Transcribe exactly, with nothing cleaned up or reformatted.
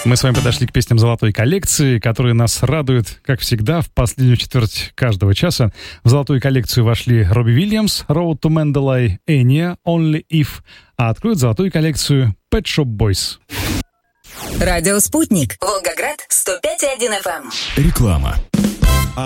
Мы с вами подошли к песням золотой коллекции, которые нас радуют, как всегда, в последнюю четверть каждого часа. В золотую коллекцию вошли Робби Уильямс, Road to Mandalay, Enya, Only If, а откроют золотую коллекцию Pet Shop Boys. Радио «Спутник». Волгоград, сто пять и один эф эм. Реклама.